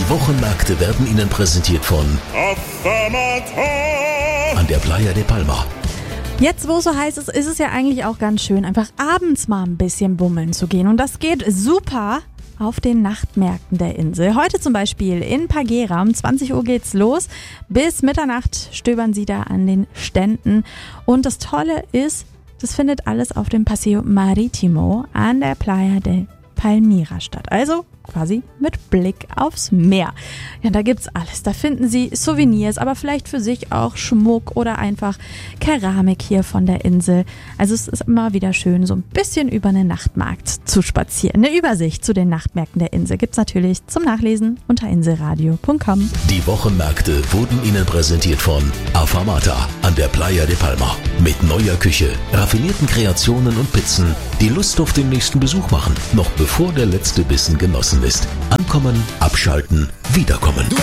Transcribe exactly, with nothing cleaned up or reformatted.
Wochenmärkte werden Ihnen präsentiert von an der Playa de Palma. Jetzt, wo es so heiß ist, ist es ja eigentlich auch ganz schön, einfach abends mal ein bisschen bummeln zu gehen. Und das geht super auf den Nachtmärkten der Insel. Heute zum Beispiel in Pagera. Um zwanzig Uhr geht's los. Bis Mitternacht stöbern Sie da an den Ständen. Und das Tolle ist, das findet alles auf dem Paseo Marítimo an der Playa de Palmira statt. Also quasi mit Blick aufs Meer. Ja, da gibt's alles. Da finden Sie Souvenirs, aber vielleicht für sich auch Schmuck oder einfach Keramik hier von der Insel. Also es ist immer wieder schön, so ein bisschen über einen Nachtmarkt zu spazieren. Eine Übersicht zu den Nachtmärkten der Insel gibt's natürlich zum Nachlesen unter inselradio punkt com. Die Wochenmärkte wurden Ihnen präsentiert von Afamata an der Playa de Palma. Mit neuer Küche, raffinierten Kreationen und Pizzen, die Lust auf den nächsten Besuch machen, noch bevor der letzte Bissen genossen ist. Ankommen, abschalten, wiederkommen.